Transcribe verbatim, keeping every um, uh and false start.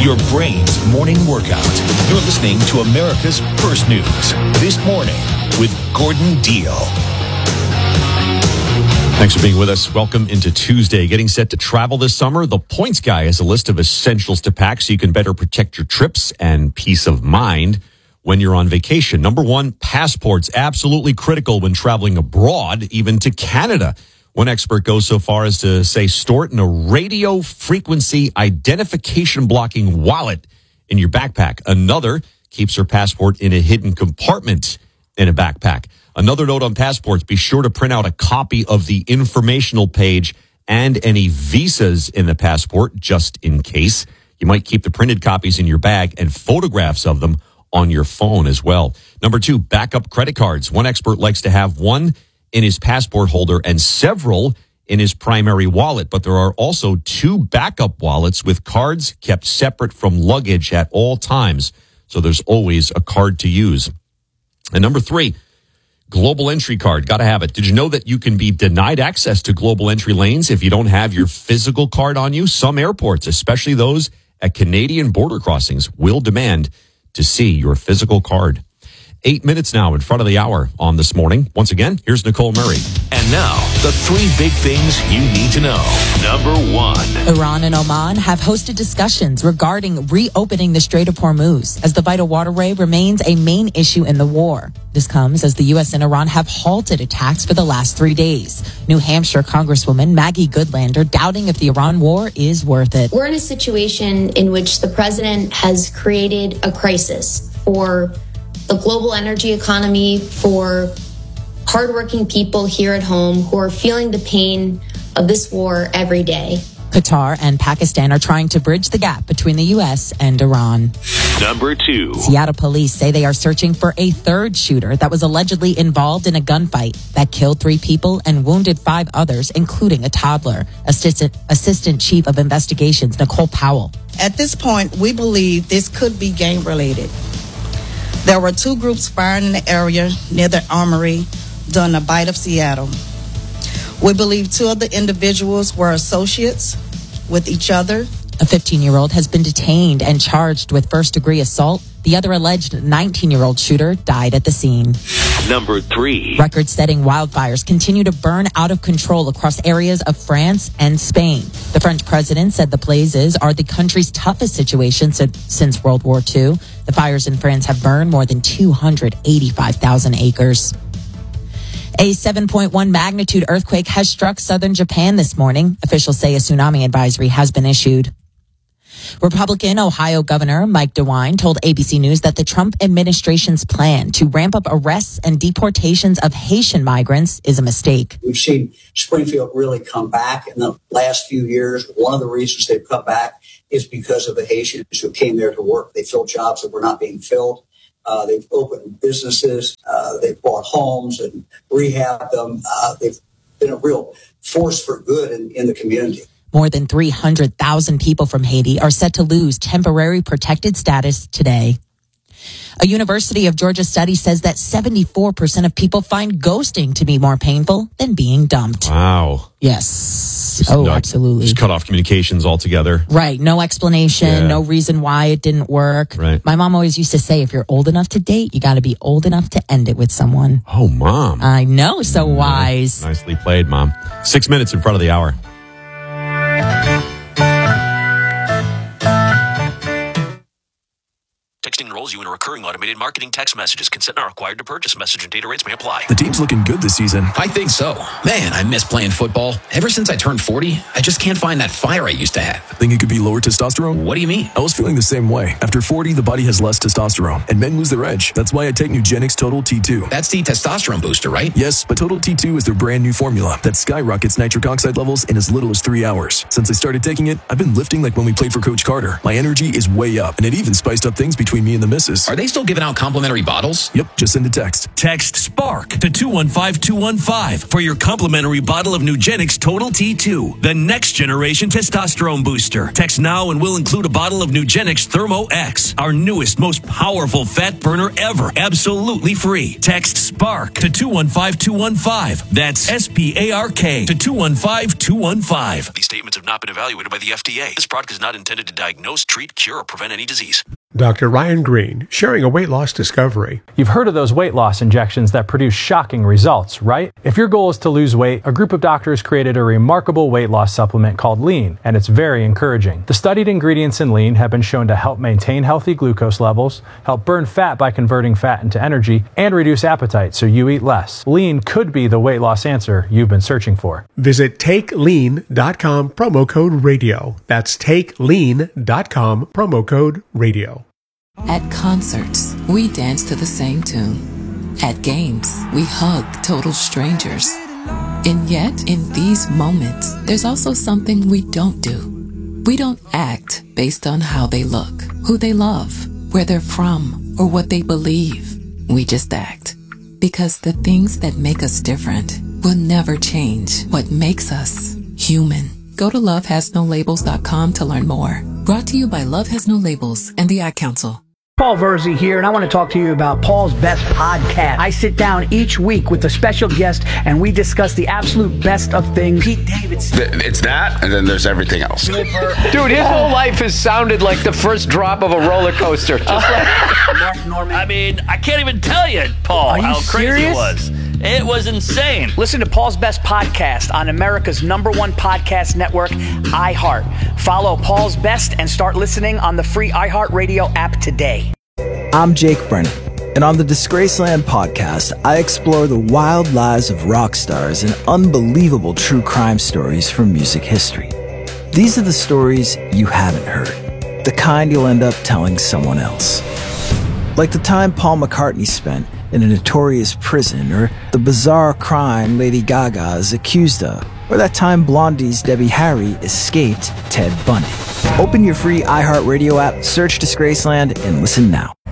your brain's morning workout. You're listening to America's First News This Morning with Gordon Deal. Thanks for being with us. Welcome into Tuesday. Getting set to travel this summer? The Points Guy has a list of essentials to pack so you can better protect your trips and peace of mind when you're on vacation. Number one, passports. Absolutely critical when traveling abroad, even to Canada. One expert goes so far as to say store it in a radio frequency identification blocking wallet in your backpack. Another keeps her passport in a hidden compartment in a backpack. Another note on passports, be sure to print out a copy of the informational page and any visas in the passport, just in case. You might keep the printed copies in your bag and photographs of them on your phone as well. Number two, backup credit cards. One expert likes to have one in his passport holder and several in his primary wallet, but there are also two backup wallets with cards kept separate from luggage at all times. So there's always a card to use. And number three, global entry card. Got to have it. Did you know that you can be denied access to global entry lanes if you don't have your physical card on you? Some airports, especially those at Canadian border crossings, will demand to see your physical card. Eight minutes now in front of the hour on This Morning. Once again, here's Nicole Murray. And now, the three big things you need to know. Number one. Iran and Oman have hosted discussions regarding reopening the Strait of Hormuz as the vital waterway remains a main issue in the war. This comes as the U S and Iran have halted attacks for the last three days. New Hampshire Congresswoman Maggie Goodlander doubting if the Iran war is worth it. We're in a situation in which the president has created a crisis for the global energy economy, for hardworking people here at home who are feeling the pain of this war every day. Qatar and Pakistan are trying to bridge the gap between the U S and Iran. Number two. Seattle police say they are searching for a third shooter that was allegedly involved in a gunfight that killed three people and wounded five others, including a toddler. Assistant, Assistant Chief of Investigations Nicole Powell. At this point, we believe this could be gang-related. There were two groups firing in the area near the armory during the Bite of Seattle. We believe two of the individuals were associates with each other. A fifteen-year-old has been detained and charged with first-degree assault. The other alleged nineteen-year-old shooter died at the scene. Number three. Record-setting wildfires continue to burn out of control across areas of France and Spain. The French president said the blazes are the country's toughest situation since World War Two. The fires in France have burned more than two hundred eighty-five thousand acres. A seven point one magnitude earthquake has struck southern Japan this morning. Officials say a tsunami advisory has been issued. Republican Ohio Governor Mike DeWine told A B C News that the Trump administration's plan to ramp up arrests and deportations of Haitian migrants is a mistake. We've seen Springfield really come back in the last few years. One of the reasons they've come back is because of the Haitians who came there to work. They filled jobs that were not being filled. Uh, they've opened businesses. Uh, they've bought homes and rehabbed them. Uh, they've been a real force for good in, in the community. More than three hundred thousand people from Haiti are set to lose temporary protected status today. A University of Georgia study says that seventy-four percent of people find ghosting to be more painful than being dumped. Wow. Yes. Just oh, not, absolutely. Just cut off communications altogether. Right. No explanation, yeah. no reason why it didn't work. Right. My mom always used to say, if you're old enough to date, you got to be old enough to end it with someone. Oh, Mom. I know. So mm, wise. Nicely played, Mom. Six minutes in front of the hour. Texting enrolls you in a recurring automated marketing text messages. Consent not required to purchase. Message and data rates may apply. The team's looking good this season. I think so. Man, I miss playing football. Ever since I turned forty, I just can't find that fire I used to have. Think it could be lower testosterone? What do you mean? I was feeling the same way. After forty, the body has less testosterone, and men lose their edge. That's why I take Nugenix Total T two. That's the testosterone booster, right? Yes, but Total T two is their brand new formula that skyrockets nitric oxide levels in as little as three hours. Since I started taking it, I've been lifting like when we played for Coach Carter. My energy is way up, and it even spiced up things between me and and the missus. Are they still giving out complimentary bottles? Yep, just send a text. Text SPARK to two one five two one five for your complimentary bottle of Nugenix Total T two, the next generation testosterone booster. Text now and we'll include a bottle of Nugenix Thermo X, our newest, most powerful fat burner ever, absolutely free. Text SPARK to two one five two one five. That's S P A R K to two one five two one five. These statements have not been evaluated by the F D A. This product is not intended to diagnose, treat, cure, or prevent any disease. Doctor Ryan Green, sharing a weight loss discovery. You've heard of those weight loss injections that produce shocking results, right? If your goal is to lose weight, a group of doctors created a remarkable weight loss supplement called Lean, and it's very encouraging. The studied ingredients in Lean have been shown to help maintain healthy glucose levels, help burn fat by converting fat into energy, and reduce appetite so you eat less. Lean could be the weight loss answer you've been searching for. Visit take lean dot com, promo code radio. That's take lean dot com, promo code radio. At concerts, we dance to the same tune. At games, we hug total strangers. And yet, in these moments, there's also something we don't do. We don't act based on how they look, who they love, where they're from, or what they believe. We just act. Because the things that make us different will never change what makes us human. Go to love has no labels dot com to learn more. Brought to you by Love Has No Labels and the Ad Council. Paul Verzi here, and I want to talk to you about Paul's Best Podcast. I sit down each week with a special guest, and we discuss the absolute best of things. Pete Davidson. It's that, and then there's everything else. Dude, his whole life has sounded like the first drop of a roller coaster. Just like Mark Norman. I mean, I can't even tell you, Paul, Are you how crazy serious? it was. It was insane. Listen to Paul's Best Podcast on America's number one podcast network, iHeart. Follow Paul's Best and start listening on the free iHeartRadio app today. I'm Jake Brennan, and on the Disgraceland podcast, I explore the wild lives of rock stars and unbelievable true crime stories from music history. These are the stories you haven't heard, the kind you'll end up telling someone else. Like the time Paul McCartney spent in a notorious prison, or the bizarre crime Lady Gaga is accused of, or that time Blondie's Debbie Harry escaped Ted Bundy. Open your free iHeartRadio app, search Disgraceland, and listen now.